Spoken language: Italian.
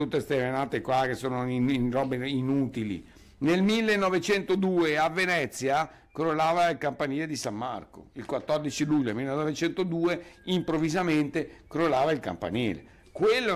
tutte ste menate qua che sono in robe inutili. Nel 1902 a Venezia crollava il campanile di San Marco. Il 14 luglio 1902 improvvisamente crollava il campanile. Quello